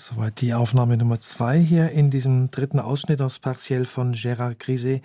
Soweit die Aufnahme Nummer 2 hier in diesem dritten Ausschnitt aus Partiel von Gérard Griset.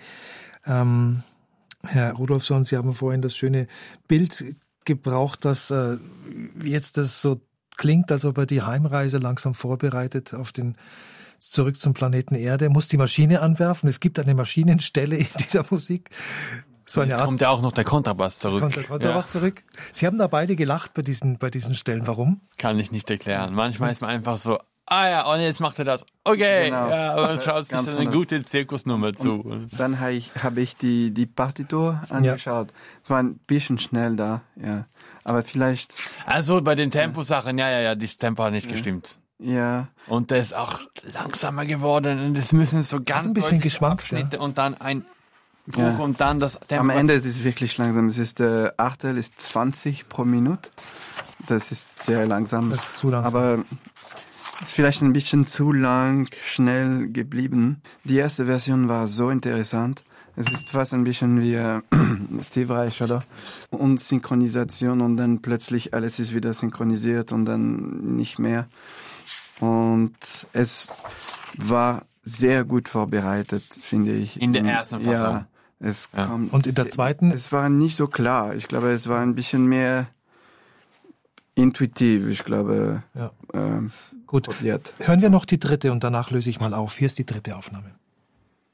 Herr Rudolfsson, Sie haben vorhin das schöne Bild gebraucht, dass jetzt das so klingt, als ob er die Heimreise langsam vorbereitet auf den zurück zum Planeten Erde. Er muss die Maschine anwerfen. Es gibt eine Maschinenstelle in dieser Musik. So eine Art, kommt ja auch noch der Kontrabass zurück. Kommt der Kontrabass zurück. Sie haben da beide gelacht bei diesen Stellen. Warum? Kann ich nicht erklären. Manchmal ist man einfach so, und jetzt macht er das. Okay, genau. Ja, und dann schaut sich eine gute Zirkusnummer zu. Und dann habe ich die Partitur angeschaut. Es war ein bisschen schnell da, ja. Aber vielleicht... Also bei den Temposachen, das Tempo hat nicht gestimmt. Ja. Und der ist auch langsamer geworden und es müssen so ganz ein bisschen geschwankt, Abschnitte und dann ein Bruch und dann das Tempo. Am Ende ist es wirklich langsam. Es ist Achtel ist 20 pro Minute. Das ist sehr langsam. Das ist zu langsam. Aber es ist vielleicht ein bisschen zu lang, schnell geblieben. Die erste Version war so interessant. Es ist fast ein bisschen wie Steve Reich, oder? Und Synchronisation und dann plötzlich alles ist wieder synchronisiert und dann nicht mehr. Und es war sehr gut vorbereitet, finde ich. In der ersten Fassung. Ja, kommt. Und in der zweiten? Es war nicht so klar. Ich glaube, es war ein bisschen mehr intuitiv, ich glaube. Ja. Gut. Probiert. Hören wir noch die dritte und danach löse ich mal auf. Hier ist die dritte Aufnahme.